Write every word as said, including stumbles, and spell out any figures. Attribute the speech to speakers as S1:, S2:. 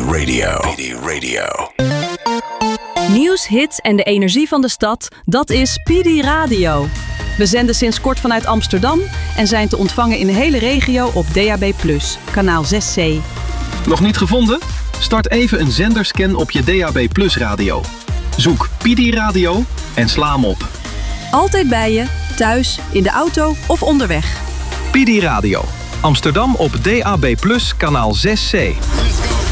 S1: Radio. P D Radio.
S2: Nieuws, hits en de energie van de stad, dat is P D Radio. We zenden sinds kort vanuit Amsterdam en zijn te ontvangen in de hele regio op D A B plus, kanaal zes C.
S3: Nog niet gevonden? Start even een zenderscan op je D A B plus radio. Zoek P D Radio en sla hem op.
S2: Altijd bij je, thuis, in de auto of onderweg.
S3: P D Radio. Amsterdam op D A B plus, kanaal zes C.